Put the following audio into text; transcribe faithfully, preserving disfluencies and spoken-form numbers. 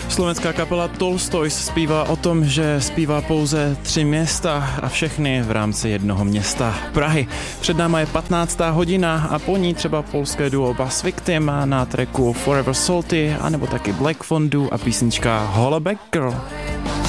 Slovenská kapela Tolstoys zpívá o tom, že zpívá pouze tři města a všechny v rámci jednoho města Prahy. Před náma je patnáctá hodina a po ní třeba polské duo Buzz Victim na tracku Forever Salty anebo taky Black Fondue a písnička Hollaback Girl.